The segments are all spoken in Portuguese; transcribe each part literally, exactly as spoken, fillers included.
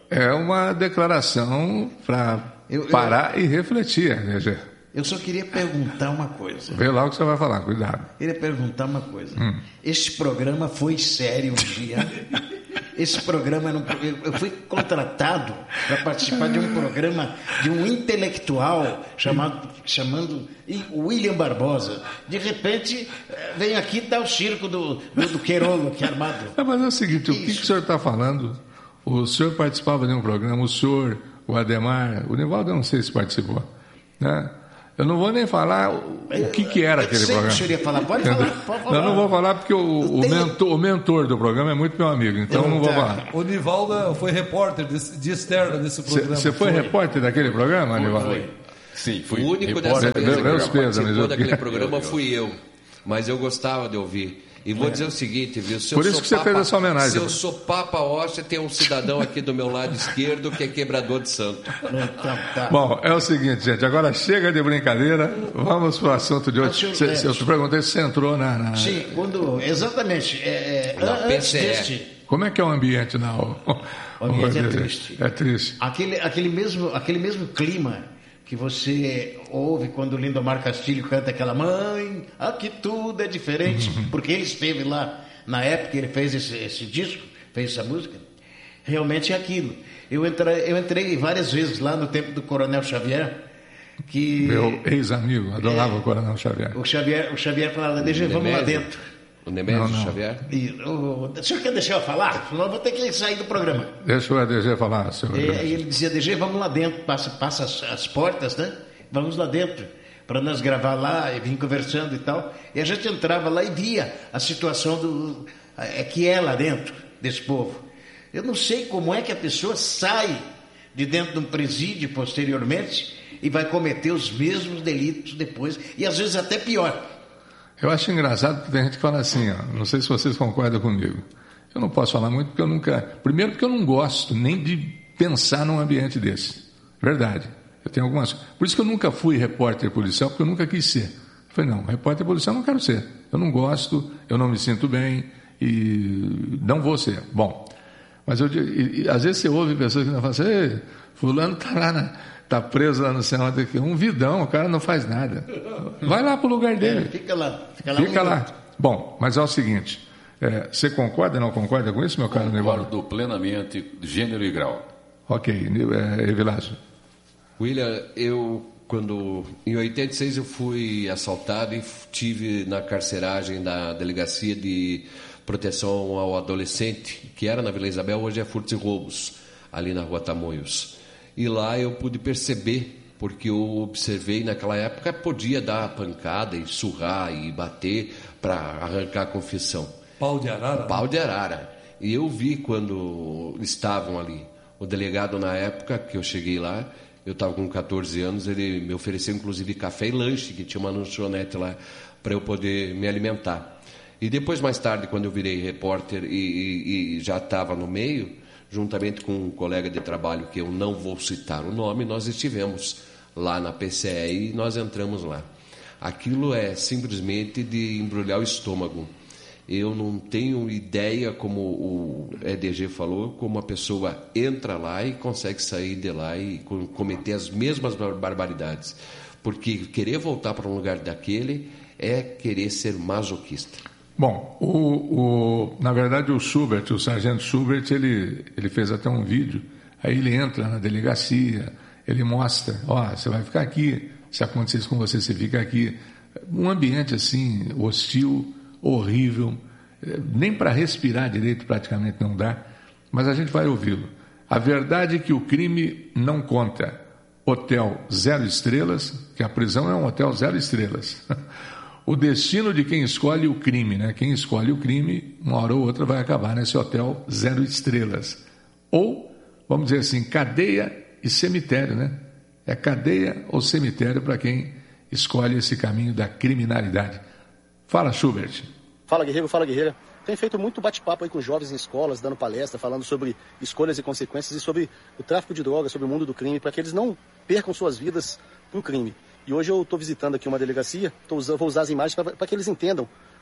É uma declaração para parar eu, e refletir, né, Gê? Eu só queria perguntar uma coisa. Vê lá o que você vai falar, cuidado. Queria perguntar uma coisa. Hum. Este programa foi sério um dia? Esse programa, não, eu fui contratado para participar de um programa de um intelectual chamado, chamando William Barbosa. De repente, vem aqui dar o circo do, do, do Queirolo aqui armado. Não, mas é o seguinte, Isso. o que, que o senhor está falando? O senhor participava de um programa, o senhor, o Ademar, o Nivaldo, eu não sei se participou, né? Eu não vou nem falar o que, que era eu aquele programa. Eu sei que falar, pode falar, pode falar. Não, não vou falar porque o, o, tenho... mentor, o mentor do programa é muito meu amigo, então eu não vou falar. O Nivaldo foi repórter de, de externa desse programa. Você foi, foi repórter daquele programa, foi, Nivaldo? Foi. Sim, fui. O único dessa vez que participou daquele programa fui eu, mas eu gostava de ouvir. E vou é. dizer o seguinte, viu? Se Por eu isso sou que você papa, fez essa homenagem. Se eu sou Papa Óssea, tem um cidadão aqui do meu lado esquerdo que é quebrador de santo. Então, tá. Bom, é o seguinte, gente, agora chega de brincadeira, vamos para o assunto de hoje. Senhor, se, é... Eu te perguntei se você entrou na... na... Sim, quando... Exatamente. É, na P C E. Deste... Como é que é o ambiente na... O ambiente é triste. É triste. Aquele, aquele, mesmo, aquele mesmo clima que você ouve quando o Lindomar Castilho canta aquela Mãe, aqui tudo é diferente, uhum. porque ele esteve lá na época que ele fez esse, esse disco, fez essa música, realmente é aquilo. Eu entrei, eu entrei várias vezes lá no tempo do Coronel Xavier, que... Meu ex-amigo, adorava é, o Coronel Xavier. O Xavier, o Xavier falava, deixa, vamos lá dentro. O Nemésio Xavier? E, o, o senhor quer deixar eu falar? Senão eu vou ter que sair do programa. Deixa o A D G falar, senhor. E, e ele dizia, D G, vamos lá dentro, passa, passa as, as portas, né? Vamos lá dentro, para nós gravar lá e vir conversando e tal. E a gente entrava lá e via a situação do, é, que é lá dentro desse povo. Eu não sei como é que a pessoa sai de dentro de um presídio posteriormente e vai cometer os mesmos delitos depois, e às vezes até pior. Eu acho engraçado porque tem gente que fala assim, ó, não sei se vocês concordam comigo. Eu não posso falar muito porque eu nunca... Primeiro porque eu não gosto nem de pensar num ambiente desse. Verdade. Eu tenho algumas... Por isso que eu nunca fui repórter policial, porque eu nunca quis ser. Eu falei, não, repórter policial eu não quero ser. Eu não gosto, eu não me sinto bem e não vou ser. Bom, mas eu, e, e, às vezes você ouve pessoas que não falam assim, fulano está lá na... Está preso lá no céu, um vidão, o cara não faz nada. Vai lá para o lugar dele. É, fica lá. Fica lá. Fica lá. Bom, mas é o seguinte, é, você concorda ou não concorda com isso, meu caro Nivaldo? Concordo plenamente, gênero e grau. Ok, é, Evilásio. William, eu, quando, em oitenta e seis eu fui assaltado e tive na carceragem da Delegacia de Proteção ao Adolescente, que era na Vila Isabel, hoje é Furtos e Roubos, ali na Rua Tamoios. E lá eu pude perceber, porque eu observei naquela época, podia dar pancada e surrar e bater para arrancar a confissão. Pau de arara? Pau de arara. E eu vi quando estavam ali. O delegado, na época que eu cheguei lá, eu estava com catorze anos, ele me ofereceu inclusive café e lanche, que tinha uma lanchonete lá, para eu poder me alimentar. E depois, mais tarde, quando eu virei repórter e, e, e já estava no meio... juntamente com um colega de trabalho que eu não vou citar o nome, nós estivemos lá na P C E e nós entramos lá. Aquilo é simplesmente de embrulhar o estômago. Eu não tenho ideia, como o E D G falou, como a pessoa entra lá e consegue sair de lá e cometer as mesmas barbaridades. Porque querer voltar para um lugar daquele é querer ser masoquista. Bom, o, o, na verdade o Schubert, o sargento Schubert, ele, ele fez até um vídeo, aí ele entra na delegacia, ele mostra, ó, você vai ficar aqui, se acontecer isso com você, você fica aqui. Um ambiente assim, hostil, horrível, nem para respirar direito praticamente não dá, mas a gente vai ouvi-lo. A verdade é que o crime não conta. Hotel zero estrelas, que a prisão é um hotel zero estrelas. O destino de quem escolhe o crime, né? Quem escolhe o crime, uma hora ou outra vai acabar nesse hotel zero estrelas. Ou, vamos dizer assim, cadeia e cemitério, né? É cadeia ou cemitério para quem escolhe esse caminho da criminalidade. Fala, Schubert. Fala, guerreiro, fala, guerreira. Tem feito muito bate-papo aí com jovens em escolas, dando palestra, falando sobre escolhas e consequências e sobre o tráfico de drogas, sobre o mundo do crime, para que eles não percam suas vidas para o crime. E hoje eu estou visitando aqui uma delegacia, tô usando, vou usar as imagens para que eles entendam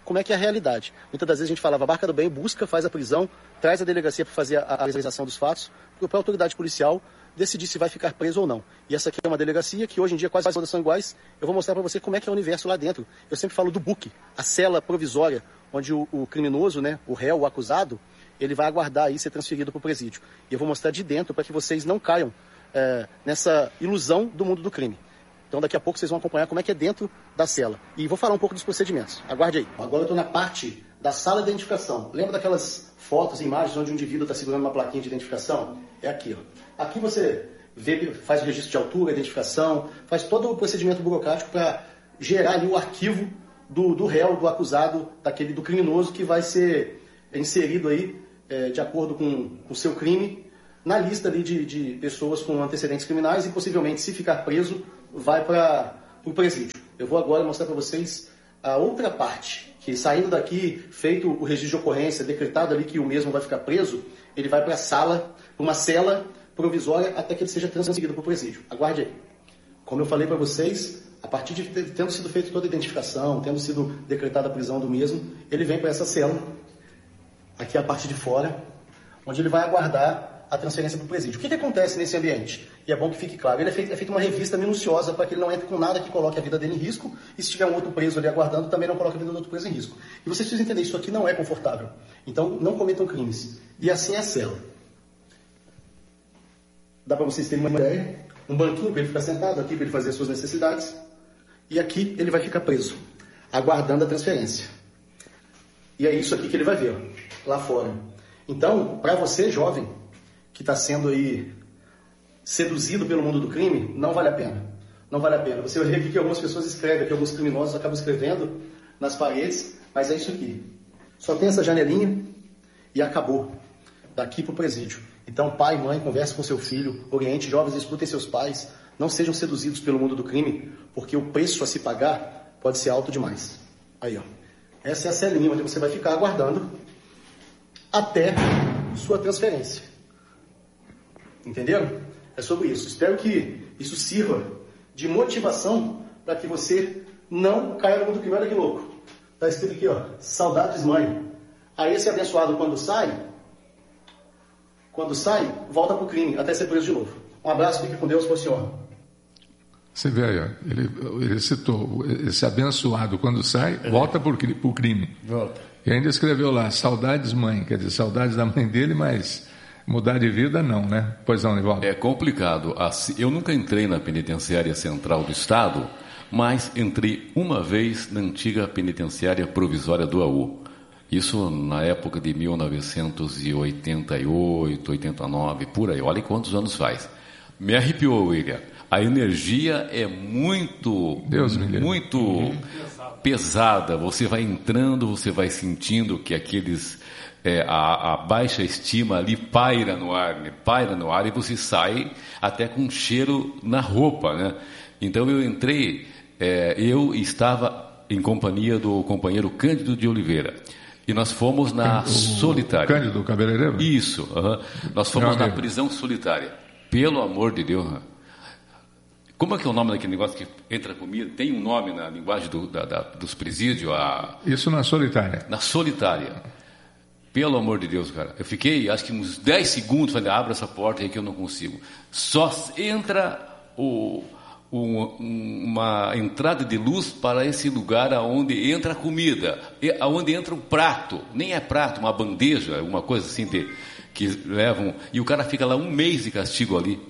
como é que é a realidade. Muitas das vezes a gente falava, a Barca do Bem busca, faz a prisão, traz a delegacia para fazer a, a realização dos fatos, para a autoridade policial decidir se vai ficar preso ou não. E essa aqui é uma delegacia que hoje em dia quase todas são iguais. Eu vou mostrar para você como é que é o universo lá dentro. Eu sempre falo do B U C, a cela provisória, onde o, o criminoso, né, o réu, o acusado, ele vai aguardar aí ser transferido para o presídio. E eu vou mostrar de dentro para que vocês não caiam é, nessa ilusão do mundo do crime. Então daqui a pouco vocês vão acompanhar como é que é dentro da cela. E vou falar um pouco dos procedimentos. Aguarde aí. Agora eu estou na parte da sala de identificação. Lembra daquelas fotos, imagens onde um indivíduo está segurando uma plaquinha de identificação? É aqui, ó. Aqui você vê, faz o registro de altura, identificação, faz todo o procedimento burocrático para gerar ali o arquivo do, do réu, do acusado, daquele, do criminoso que vai ser inserido aí, é, de acordo com o seu crime, na lista ali de, de pessoas com antecedentes criminais e possivelmente, se ficar preso, vai para o presídio. Eu vou agora mostrar para vocês a outra parte, que saindo daqui, feito o registro de ocorrência, decretado ali que o mesmo vai ficar preso, ele vai para a sala, para uma cela provisória, até que ele seja transferido para o presídio. Aguarde aí. Como eu falei para vocês, a partir de tendo sido feita toda a identificação, tendo sido decretada a prisão do mesmo, ele vem para essa cela, aqui é a parte de fora, onde ele vai aguardar a transferência para o presídio. O que, que acontece nesse ambiente? E é bom que fique claro, ele é feito, é feito uma revista minuciosa para que ele não entre com nada que coloque a vida dele em risco, e se tiver um outro preso ali aguardando, também não coloque a vida do outro preso em risco. E vocês precisam entender, isso aqui não é confortável. Então, não cometam crimes. E assim é a cela. Dá para vocês terem uma ideia, um banquinho para ele ficar sentado aqui, para ele fazer as suas necessidades, e aqui ele vai ficar preso, aguardando a transferência. E é isso aqui que ele vai ver, ó, lá fora. Então, para você, jovem, que está sendo aí seduzido pelo mundo do crime, não vale a pena. Não vale a pena. Você vai ver aqui que algumas pessoas escrevem, que alguns criminosos acabam escrevendo nas paredes, mas é isso aqui. Só tem essa janelinha e acabou. Daqui para o presídio. Então, pai e mãe, converse com seu filho, oriente jovens, escutem seus pais, não sejam seduzidos pelo mundo do crime, porque o preço a se pagar pode ser alto demais. Aí, ó. Essa é a celinha onde você vai ficar aguardando até sua transferência. Entenderam? É sobre isso. Espero que isso sirva de motivação para que você não caia no mundo do crime. Olha que louco. Está escrito aqui, ó, saudades mãe. Aí esse abençoado, quando sai, quando sai, volta para o crime, até ser preso de novo. Um abraço, fique com Deus, por senhor. Você vê aí, ó, ele, ele citou, esse abençoado, quando sai, é. volta para o crime. Volta. E ainda escreveu lá, saudades mãe, quer dizer, saudades da mãe dele, mas mudar de vida não, né? Pois não, Nivaldo? É complicado. Eu nunca entrei na penitenciária central do Estado, mas entrei uma vez na antiga penitenciária provisória do A U. Isso na época de mil novecentos e oitenta e oito, oitenta e nove, por aí. Olha quantos anos faz. Me arrepiou, William. A energia é muito, Deus me muito uhum. pesada. Você vai entrando, você vai sentindo que aqueles... É, a, a baixa estima ali paira no ar, né? paira no ar, e você sai até com um cheiro na roupa, né? Então eu entrei, é, eu estava em companhia do companheiro Cândido de Oliveira, e nós fomos na o, solitária. Cândido Cabeleireiro? Isso, uh-huh. Nós fomos Não, na prisão solitária. Pelo amor de Deus, uh-huh. Como é que é o nome daquele negócio que entra comida? Tem um nome na linguagem do, da, da, dos presídios? A... Isso na solitária. Na solitária. Pelo amor de Deus, cara. Eu fiquei, acho que uns dez segundos, falei, abre essa porta aí que eu não consigo. Só entra o, o, uma entrada de luz para esse lugar aonde entra a comida, aonde entra o prato. Nem é prato, uma bandeja, uma coisa assim de, que levam... E o cara fica lá um mês de castigo ali.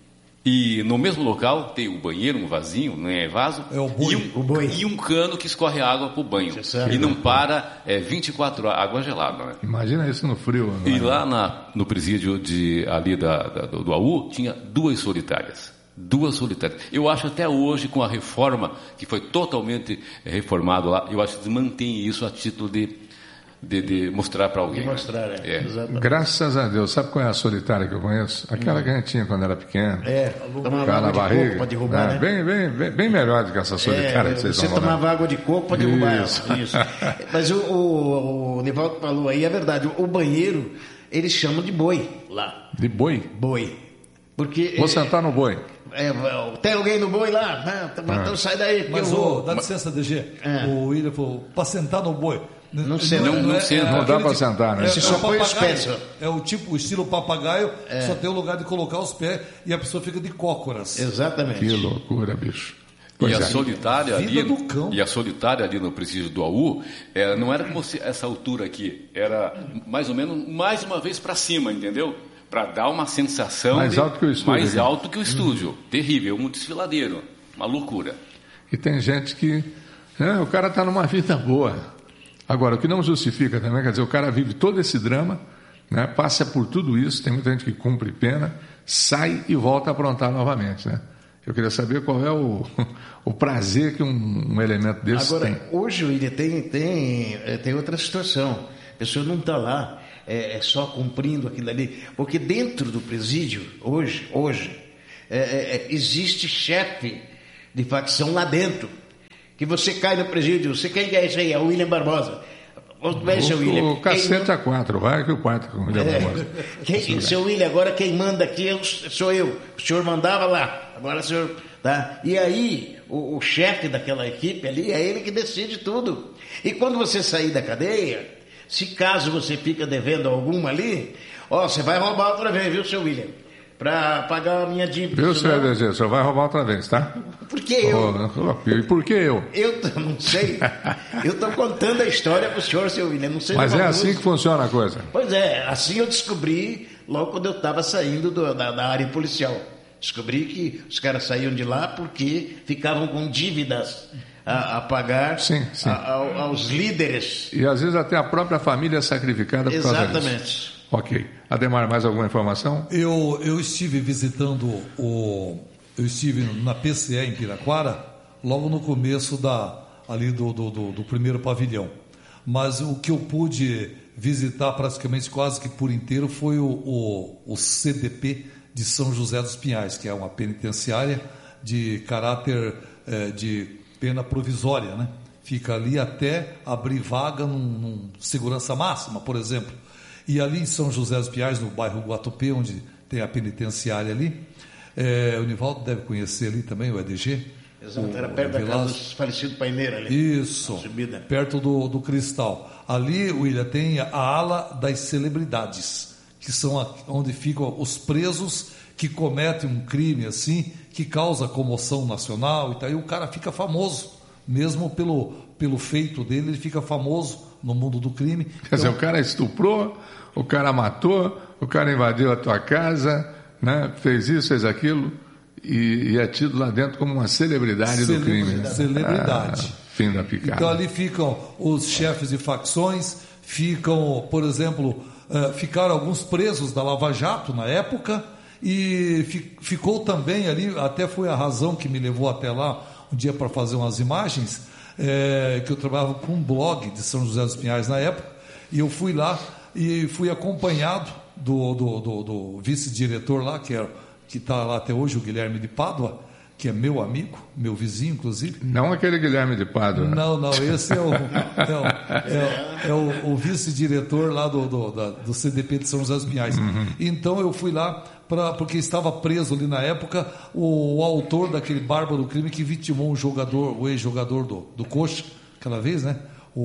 E no mesmo local tem o banheiro, um vasinho, não é vaso, é o boi, e, um, o boi. e um cano que escorre água para o banho. E não para, é vinte e quatro horas, água gelada. Né? Imagina isso no frio. Agora. E lá na, no presídio de, ali da, da, do, do A U, tinha duas solitárias. Duas solitárias. Eu acho até hoje, com a reforma, que foi totalmente reformado lá, eu acho que mantém isso a título de... De, de mostrar para alguém. De mostrar, né? é. é. Graças a Deus. Sabe qual é a solitária que eu conheço? Aquela hum. que a gente tinha quando era pequeno. É, tomava água de barriga, coco para derrubar, né? Bem, bem, bem, bem melhor do que essa solitária é, que vocês Você tomava falando. Água de coco para derrubar ela. Isso. Isso. Mas o, o, o Nivaldo falou aí, é verdade. O banheiro, eles chamam de boi lá. De boi? Boi. Porque... Vou sentar no boi. É, tem alguém no boi lá? Não, então ah. sai daí. Mas, eu vou... oh, dá licença, D G. É. O William falou, para sentar no boi. Não senta. Não, não é, senta. é Não dá aquele para tipo- sentar, né? É, Você é só o põe os papagaio. pés, só. É o tipo, estilo papagaio, só tem o lugar de colocar os pés e a pessoa fica de cócoras. Exatamente. Que loucura, bicho. E Pois a é. solitária Vida ali, do cão. e a solitária ali no presídio do A U, é, não era como se essa altura aqui, era mais ou menos mais uma vez para cima, entendeu? Para dar uma sensação Mais de- alto que o estúdio, mais né? alto que o estúdio, terrível, um desfiladeiro, uma loucura. E tem gente que. Né, o cara está numa vida boa. Agora, o que não justifica também, quer dizer, o cara vive todo esse drama, né, passa por tudo isso, tem muita gente que cumpre pena, sai e volta a aprontar novamente, né? Eu queria saber qual é o, o prazer que um, um elemento desse Agora, tem. hoje, William, tem, tem, eh, tem outra situação. A pessoa não está lá é, é só cumprindo aquilo ali. Porque dentro do presídio, hoje, hoje é, é, existe chefe de facção lá dentro. Que você cai no presídio, você quem é esse aí? É o William Barbosa. Onde é seu William? O, o cacete Quem- a quatro, vai que o quarto com o William É. Barbosa. Quem, seu William, agora quem manda aqui eu- sou eu. O senhor mandava lá, agora o senhor. Tá? E aí, o, o chefe daquela equipe ali é ele que decide tudo. E quando você sair da cadeia, se caso você fica devendo alguma ali, ó, você vai roubar outra vez, viu, seu William? Para pagar a minha dívida. Viu, senão- senhor E D G? O senhor vai roubar outra vez, tá? Por que eu? Oh, e por que eu? Eu t- não sei. Eu estou contando a história para o senhor, seu William. Não sei Mas é maldoso. assim que funciona a coisa. Pois é, assim eu descobri logo quando eu estava saindo do- da, da área policial. Descobri que os caras saíam de lá porque ficavam com dívidas a, a pagar Sim, sim. a- ao- aos líderes. E às vezes até a própria família é sacrificada por causa disso. Exatamente. Ok. Ademar, mais alguma informação? Eu, eu estive visitando o. Eu estive na P C E em Piraquara, logo no começo da, ali do, do, do, do primeiro pavilhão. Mas o que eu pude visitar praticamente quase que por inteiro foi o, o, o C D P de São José dos Pinhais, que é uma penitenciária de caráter eh, de pena provisória, né? Fica ali até abrir vaga num, num segurança máxima, por exemplo. E ali em São José dos Pinhais, no bairro Guatupê, onde tem a penitenciária ali, é, o Nivaldo deve conhecer ali também, o E D G. Exato, o- era perto o da casa Velasco. dos falecidos Paineira ali. Isso, Na subida. perto do, do Cristal. Ali, William, tem a ala das celebridades, que são a, onde ficam os presos que cometem um crime assim, que causa comoção nacional e tal, e o cara fica famoso, mesmo pelo, pelo feito dele, ele fica famoso no mundo do crime. Quer dizer, Então, o cara estuprou, o cara matou, o cara invadiu a tua casa, né? Fez isso, fez aquilo, e, e é tido lá dentro como uma celebridade do crime. Né? Celebridade. Ah, fim da picada. Então ali ficam os chefes de facções, ficam, por exemplo, eh, ficaram alguns presos da Lava Jato na época, e fi- ficou também ali, até foi a razão que me levou até lá um dia para fazer umas imagens, eh, que eu trabalhava com um blog de São José dos Pinhais na época, e eu fui lá e fui acompanhado do, do, do, do vice-diretor lá, que é, que está lá até hoje, o Guilherme de Pádua, que é meu amigo, meu vizinho, inclusive. Não aquele Guilherme de Pádua. né? Não, não, esse é o, é o, é o, é o- o vice-diretor lá do, do, da- do C D P de São José dos Pinhais. Então eu fui lá, pra, porque estava preso ali na época o, o autor daquele bárbaro crime que vitimou um jogador, o ex-jogador do, do Coxa, aquela vez, né?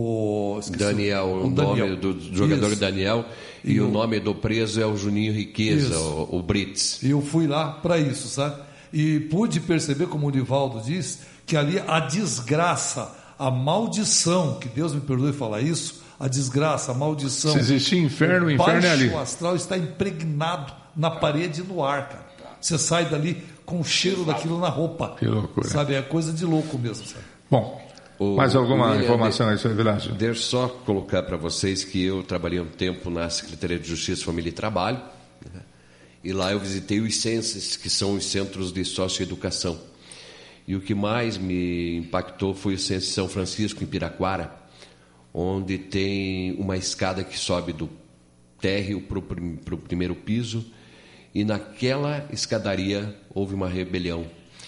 O, esqueci Daniel, o, nome do jogador Isso. Daniel, e, E o o- nome do preso é o Juninho Riqueza, Isso. o, o Brits. E eu fui lá para isso, sabe? E pude perceber, como o Nivaldo diz, que ali a desgraça, a maldição, que Deus me perdoe falar isso, a desgraça, a maldição. Se existir inferno, o inferno é ali. O astral está impregnado na parede e no ar, cara. Você sai dali com o cheiro daquilo na roupa. Que loucura. Sabe? É coisa de louco mesmo, sabe? Bom, O- mais alguma o William, informação aí, senhor Vilaço? Deixa eu só colocar para vocês que eu trabalhei um tempo na Secretaria de Justiça, Família e Trabalho, né? E lá eu visitei os CENSES, que são os Centros de Socioeducação. E o que mais me impactou foi o Cense São Francisco, em Piraquara, onde tem uma escada que sobe do térreo para o primeiro piso, e naquela escadaria houve uma rebelião.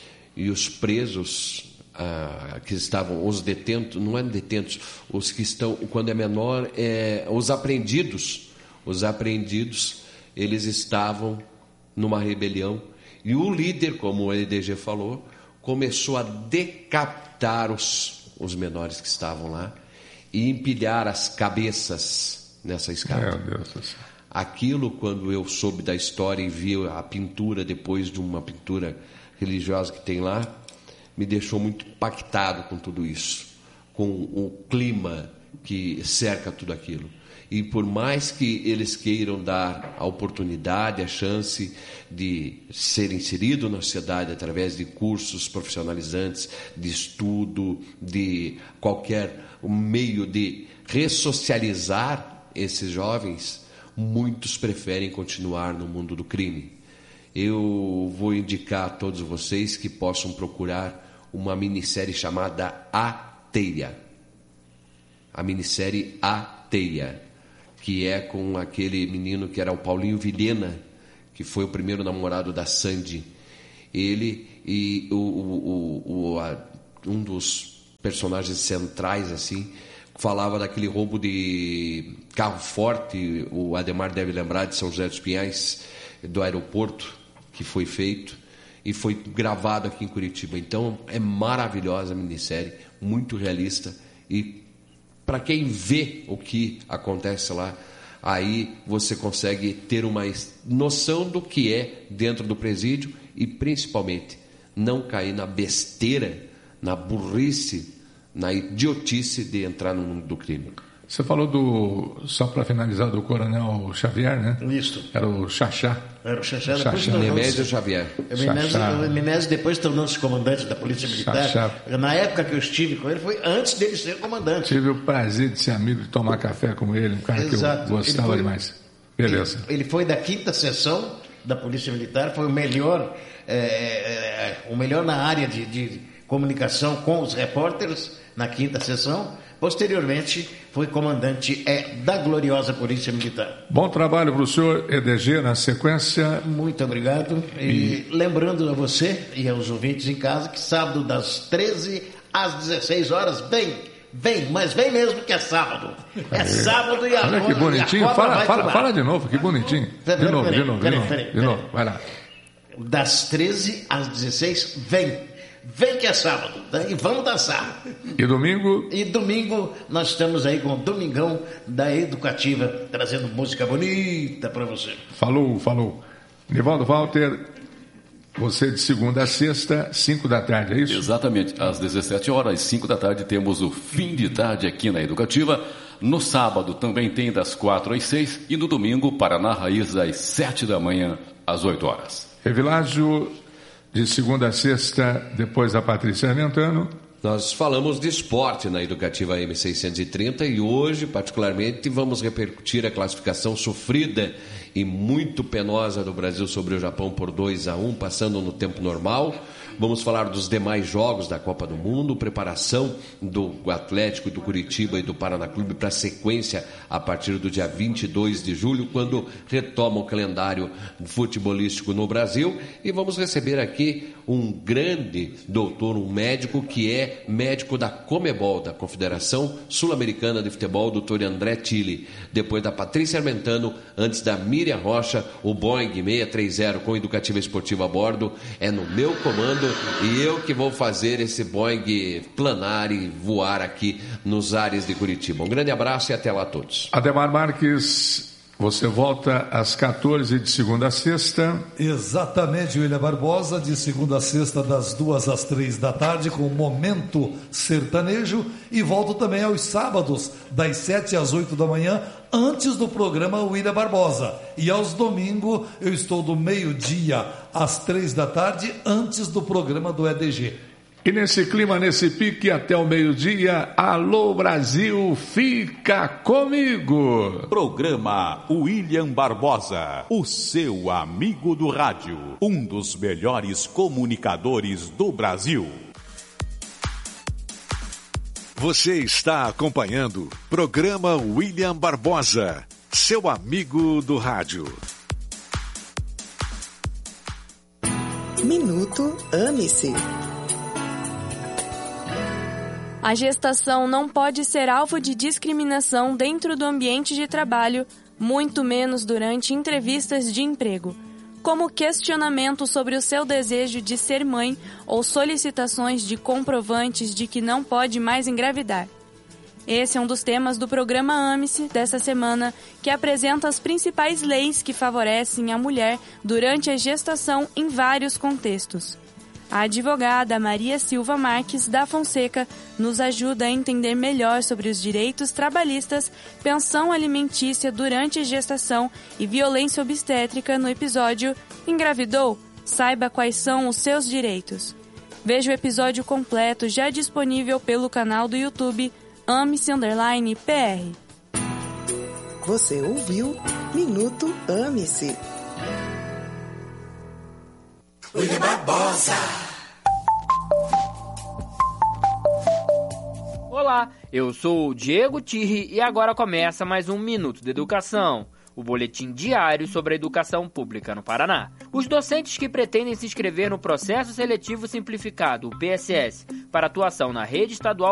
E os presos ah, que estavam, os detentos, não é detentos, os que estão, quando é menor, é, os apreendidos, os apreendidos, eles estavam numa rebelião, e o líder, como o E D G falou, começou a decapitar os, os menores que estavam lá, e empilhar as cabeças nessa escada. Meu Deus do céu. Aquilo, quando eu soube da história e vi a pintura, depois de uma pintura religiosa que tem lá, me deixou muito impactado com tudo isso, com o clima que cerca tudo aquilo. E por mais que eles queiram dar a oportunidade, a chance de ser inserido na sociedade através de cursos profissionalizantes, de estudo, de qualquer meio de ressocializar esses jovens, muitos preferem continuar no mundo do crime. Eu vou indicar a todos vocês que possam procurar uma minissérie chamada A Teia. A minissérie A Teia, que é com aquele menino que era o Paulinho Vilhena, que foi o primeiro namorado da Sandy. Ele e o, o, o, a, um dos personagens centrais, assim, falava daquele roubo de carro forte, o Ademar deve lembrar, de São José dos Pinhais, do aeroporto, que foi feito e foi gravado aqui em Curitiba. Então é maravilhosa a minissérie, muito realista, e para quem vê o que acontece lá, aí você consegue ter uma noção do que é dentro do presídio e principalmente não cair na besteira, na burrice, na idiotice de entrar no mundo do crime. Você falou do, só para finalizar, do Coronel Xavier, né? Isso. Era o Xaxá. Era o Xaxá. Xaxá. Nemésio Xavier. O Nemésio depois tornou-se comandante da Polícia Militar. Xaxá. Na época que eu estive com ele, foi antes dele ser comandante. Tive o prazer de ser amigo, de tomar café com ele, um cara Exato. que eu gostava foi, demais. Beleza. Ele, ele foi da quinta seção da Polícia Militar, foi o melhor, é, é, o melhor na área de, de comunicação com os repórteres, na quinta seção. Posteriormente, foi comandante é, da gloriosa Polícia Militar. Bom trabalho para o senhor, E D G, na sequência. Muito obrigado. E, e lembrando a você e aos ouvintes em casa que sábado das treze às dezesseis horas, vem, vem, mas vem mesmo que é sábado. É, é. sábado e a Olha que bonitinho. Fala, fala, fala de novo, que bonitinho. Peraí, de novo, peraí, de novo, peraí, de novo. Peraí, de peraí, novo, vai lá. Das treze às dezesseis, vem. Vem que é sábado, tá? E vamos dançar. E domingo? E domingo nós estamos aí com o Domingão da Educativa, trazendo música bonita para você. Falou, falou. Nivaldo Walter, você de segunda a sexta, cinco da tarde, é isso? Exatamente, às dezessete horas, cinco da tarde, temos o fim de tarde aqui na Educativa. No sábado também tem das quatro às seis e no domingo, Paraná Raiz, das sete da manhã às oito horas. Revilásio, de segunda a sexta, depois da Patrícia Armentano. Nós falamos de esporte na Educativa M seiscentos e trinta e hoje, particularmente, vamos repercutir a classificação sofrida e muito penosa do Brasil sobre o Japão por dois a um, passando no tempo normal. Vamos falar dos demais jogos da Copa do Mundo, preparação do Atlético, do Curitiba e do Paraná Clube para a sequência a partir do dia vinte e dois de julho, quando retoma o calendário futebolístico no Brasil. E vamos receber aqui um grande doutor, um médico que é médico da Comebol, da Confederação Sul-Americana de Futebol, doutor André Tille. Depois da Patrícia Armentano, antes da Miriam Rocha, o Boeing seiscentos e trinta com Educativa Esportiva a bordo é no meu comando. E eu que vou fazer esse Boeing planar e voar aqui nos ares de Curitiba. Um grande abraço e até lá a todos. Ademar Marques, você volta às quatorze de segunda a sexta. Exatamente, William Barbosa, de segunda a sexta, das duas às três da tarde, com o Momento Sertanejo. E volto também aos sábados, das sete às oito da manhã, antes do programa William Barbosa. E aos domingos, eu estou do meio-dia às três da tarde, antes do programa do E D G. E nesse clima, nesse pique, até o meio-dia, alô Brasil, fica comigo! Programa William Barbosa, o seu amigo do rádio, um dos melhores comunicadores do Brasil. Você está acompanhando Programa William Barbosa, seu amigo do rádio. Minuto Ame-se. A gestação não pode ser alvo de discriminação dentro do ambiente de trabalho, muito menos durante entrevistas de emprego, como questionamento sobre o seu desejo de ser mãe ou solicitações de comprovantes de que não pode mais engravidar. Esse é um dos temas do programa Ame-se desta semana, que apresenta as principais leis que favorecem a mulher durante a gestação em vários contextos. A advogada Maria Silva Marques da Fonseca nos ajuda a entender melhor sobre os direitos trabalhistas, pensão alimentícia durante a gestação e violência obstétrica no episódio Engravidou? Saiba quais são os seus direitos. Veja o episódio completo já disponível pelo canal do YouTube Ame-se Underline P R. Você ouviu Minuto Ame-se. William Barbosa. Olá, eu sou o Diego Tirri e agora começa mais um Minuto de Educação, o boletim diário sobre a educação pública no Paraná. Os docentes que pretendem se inscrever no Processo Seletivo Simplificado, o P S S, para atuação na rede estadual